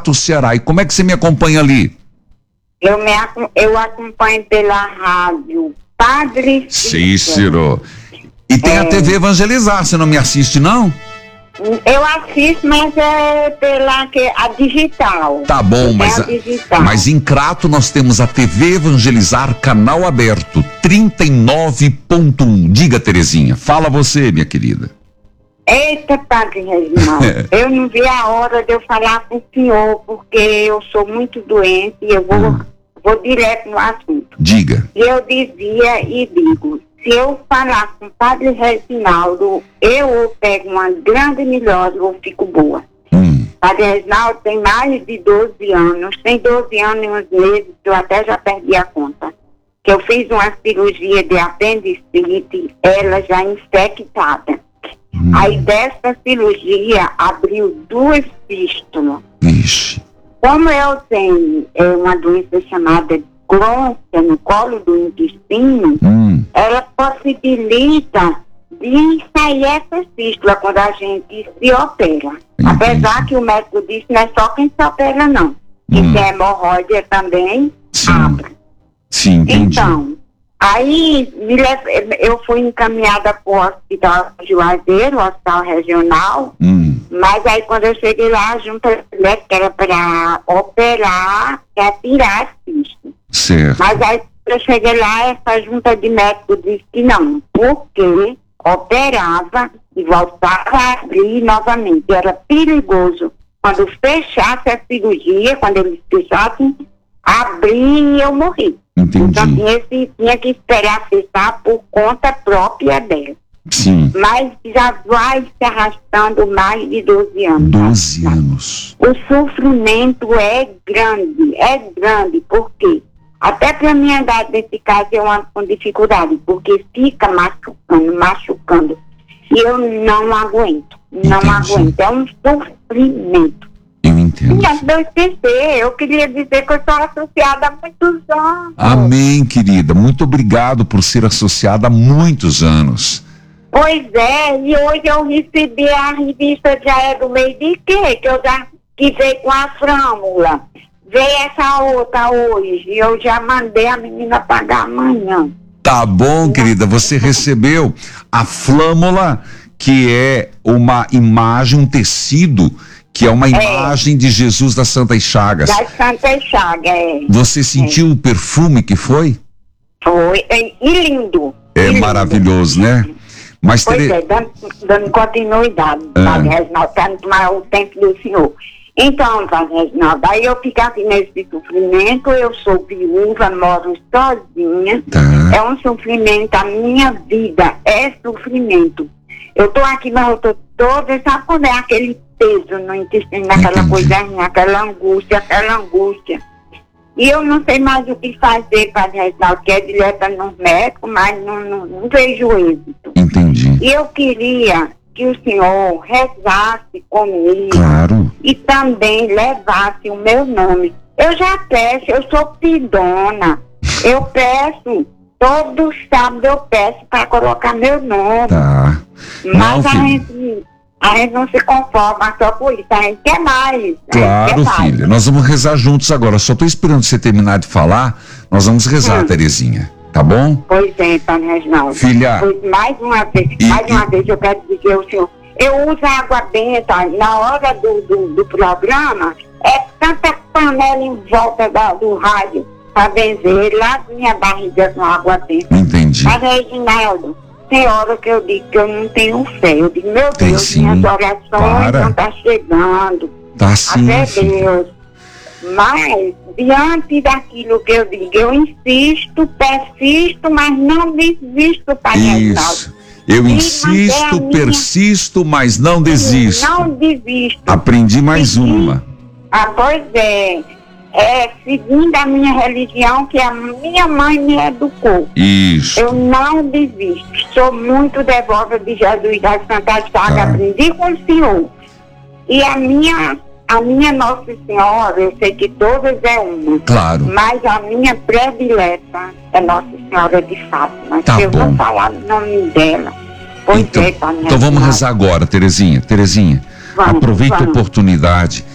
Crato, Ceará. E como é que você me acompanha ali? Eu acompanho pela rádio Padre Cícero. E tem a TV Evangelizar, você não me assiste, não? Eu assisto, mas é pela a digital. Tá bom, mas em Crato nós temos a TV Evangelizar, canal aberto, 39.1. Diga, Terezinha, fala você, minha querida. Eita, Padre Reginaldo, eu não vi a hora de eu falar com o senhor, porque eu sou muito doente e eu vou direto no assunto. Diga. E eu dizia e digo, se eu falar com o Padre Reginaldo, eu pego uma grande melhora ou fico boa. Padre Reginaldo tem mais de 12 anos, tem 12 anos e uns meses, que eu até já perdi a conta. Que eu fiz uma cirurgia de apendicite, ela já infectada. Aí dessa cirurgia abriu 2 fístulas. Ixi. Como eu tenho uma doença chamada crônica no colo do intestino, ela possibilita de sair essa fístula quando a gente se opera. Apesar que o médico disse que não é só quem se opera, não. Quem tem hemorroida também abre. Sim, entendi. Então, aí eu fui encaminhada para o hospital de Juazeiro, o hospital regional, mas aí quando eu cheguei lá, a junta médica era para operar, para tirar as fístulas. Certo. Mas aí quando eu cheguei lá, essa junta de médicos disse que não, porque operava e voltava a abrir novamente. Era perigoso. Quando fechasse a cirurgia, quando eles fechassem, abrir e eu morri. Entendi. Então tinha que esperar fechar por conta própria dela. Sim. Mas já vai se arrastando mais de 12 anos. 12 anos. O sofrimento é grande, porque até para mim andar dentro de casa eu ando com dificuldade, porque fica machucando. E eu não aguento, é um sofrimento. Eu entendo. E antes de eu esquecer, eu queria dizer que eu sou associada há muitos anos. Amém, querida. Muito obrigado por ser associada há muitos anos. Pois é, e hoje eu recebi a revista Já é do Meio de Quê? Que veio com a Flâmula. Veio essa outra hoje, eu já mandei a menina pagar amanhã. Tá bom, querida, você recebeu a Flâmula, que é uma imagem, um tecido, que é uma imagem de Jesus das Santas Chagas. Das Santas Chagas, Você sentiu o perfume que foi? Foi, e lindo. Maravilhoso, né? Mas pois dando continuidade, Padre Reginaldo, para não tomar o tempo do senhor. Então, Padre Reginaldo, aí eu fico aqui nesse sofrimento, eu sou viúva, moro sozinha, é um sofrimento, a minha vida é sofrimento. Eu tô aqui, mas eu tô toda, sabe quando é aquele peso no intestino, aquela coisinha, aquela angústia. E eu não sei mais o que fazer, Padre Reginaldo, que é direto no médico, mas não vejo êxito. Entendi. E eu queria que o senhor rezasse comigo. Claro. E também levasse o meu nome. Eu já peço, eu sou pidona. Eu peço, todo sábado eu peço para colocar meu nome. Tá. Mas a gente não se conforma só por isso, a gente quer mais. Claro, filha. Nós vamos rezar juntos agora. Só estou esperando você terminar de falar. Nós vamos rezar, Terezinha. Tá bom? Pois é, Padre Reginaldo. Filha. Mais uma vez eu quero dizer ao senhor, eu uso água benta na hora do programa, é tanta panela em volta do rádio para benzer lá da minha barriga com água benta. Entendi. Padre Reginaldo, tem hora que eu digo que eu não tenho fé. Eu digo, meu tem Deus, sim. minhas orações não estão chegando. Tá sim, até filha. Deus. Mas, diante daquilo que eu digo, eu insisto, persisto, mas não desisto, Padre Reginaldo. Isso. Eu insisto, persisto, mas não desisto. Não desisto. Aprendi mais uma. Pois é. Segundo a minha religião, que a minha mãe me educou. Isso. Eu não desisto. Sou muito devota de Jesus da Santa Chaga. Aprendi com o senhor. E a minha Nossa Senhora, eu sei que todas é uma. Claro. Mas a minha predileta é Nossa Senhora de Fátima. Tá eu bom. vou falar o nome dela. Pois então, é, Padre então vamos rezar agora, Terezinha. Vamos, Aproveita a oportunidade